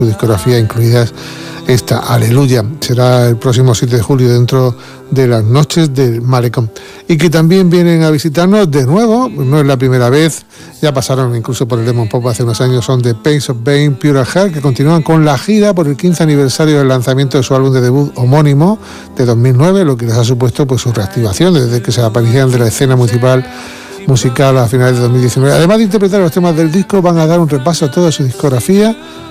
su discografía, incluidas esta Aleluya. Será el próximo 7 de julio dentro de las noches del Malecón. Y que también vienen a visitarnos de nuevo, no es la primera vez, ya pasaron incluso por el Lemon Pop hace unos años, son The Pace of Pain, Pure Heart, que continúan con la gira por el 15 aniversario del lanzamiento de su álbum de debut homónimo de 2009, lo que les ha supuesto pues su reactivación desde que se aparecían de la escena musical a finales de 2019. Además de interpretar los temas del disco, van a dar un repaso a toda su discografía